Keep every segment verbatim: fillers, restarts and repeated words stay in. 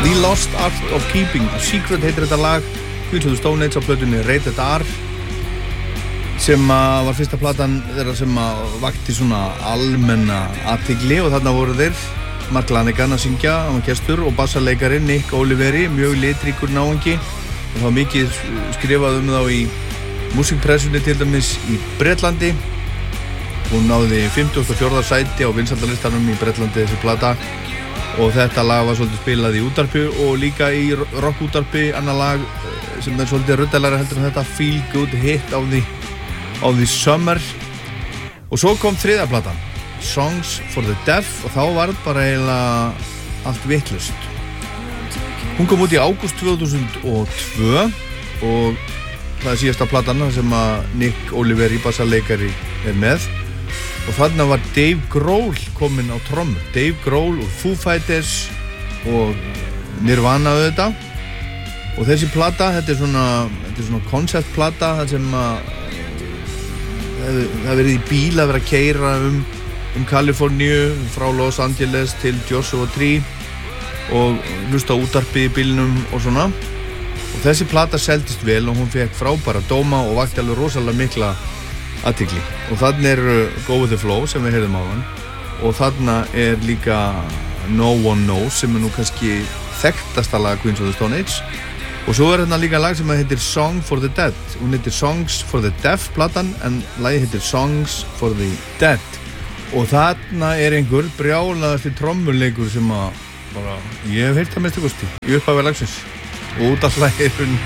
The Lost Art of Keeping a Secret heitir þetta lag. Queens of the Stone Age á plötunni Rated R, sem var fyrsta platan þeirra sem vakti svona almenna athygli, og þarna voru þeir Mark Lanegan að syngja, hann var gestur, og bassaleikari Nick Oliveri, mjög litríkur náungi, og það var mikið skrifað um þá í músikpressunni, til dæmis í Bretlandi. Hún náði fimmtugasta og fjórða sæti á vinsældalistanum í Bretlandi, þessi plata, og þetta lag var svolítið spilað í útvarpi og líka í rockútvarpi. Annar lag sem er svolítið ruddalara heldur en þetta, Feel Good Hit of the, of the Summer. Og svo kom þriðja platan, Songs for the Deaf, og þá var þetta bara eiginlega allt vitlaust. Hún kom út í ágúst tvö þúsund og tvö og það er síðasta platan sem að Nick Oliveri, bassaleikari, er með. Og þarna var Dave Grohl kominn á trommur. Dave Grohl úr Foo Fighters og Nirvana auðvitað. Og þessi plata, þetta er svona, þetta er svona konceptplata, þar sem að það verið í bíl að vera að keyra um, um Kaliforníu, frá Los Angeles til Joshua Tree, og hlusta á útvarpið í bílnum og svona. Og þessi plata seldist vel og hún fekk frábæra dóma og vakti alveg rosalega mikla athygli. Og þarna er Go With The Flow sem við heyrðum áðan, og þarna er líka No One Knows sem er nú kannski þekktasta lag Queens of the Stone Age. Og svo er hérna líka lag sem heitir Song for the Dead. Hún heitir Songs for the Deaf platan, en lagið heitir Songs for the Dead. Og þarna er einhver brjálaðasti trommuleikur sem að bara, ég hef heyrt það mest í kosti í upphafi lagsins. Og út af lagið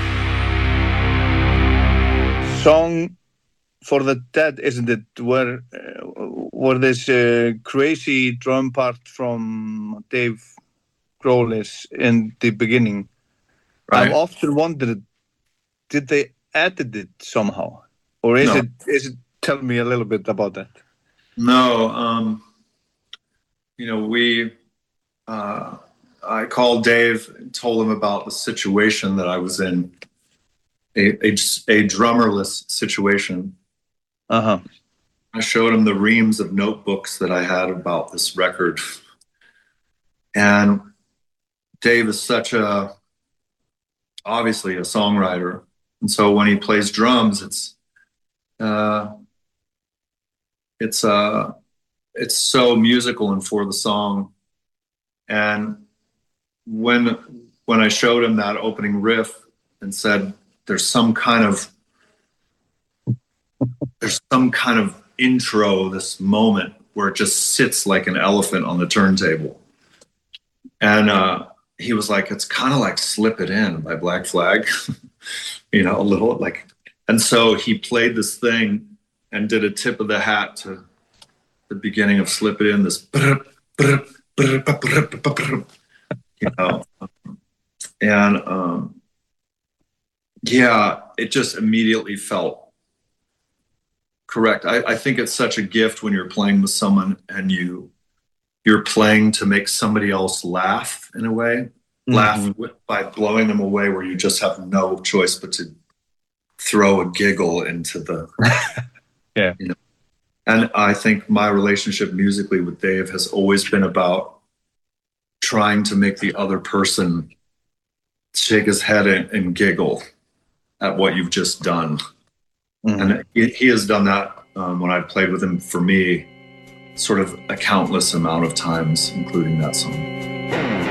Song for the Dead, isn't it, where uh, where this uh, crazy drum part from Dave Grohl is in the beginning. Right. I've often wondered, did they edit it somehow, or is no. it is it tell me a little bit about that? No, um you know, we uh I called Dave and told him about the situation that I was in, a a, a drummerless situation. Uh-huh. I showed him the reams of notebooks that I had about this record. And Dave is such a, obviously a songwriter. And so when he plays drums, it's, uh, it's, uh, it's so musical and for the song. And when, when I showed him that opening riff and said, there's some kind of, there's some kind of intro, this moment where it just sits like an elephant on the turntable. And uh, he was like, it's kind of like Slip It In by Black Flag, you know, a little like, and so he played this thing and did a tip of the hat to the beginning of Slip It In, this, you know, and um, yeah, it just immediately felt correct. I, I think it's such a gift when you're playing with someone and you you're playing to make somebody else laugh in a way, mm-hmm. laugh with, by blowing them away, where you just have no choice but to throw a giggle into the yeah. You know? And I think my relationship musically with Dave has always been about trying to make the other person shake his head and, and giggle at what you've just done. Mm-hmm. And he, he has done that um, when I've played with him, for me, sort of a countless amount of times, including that song.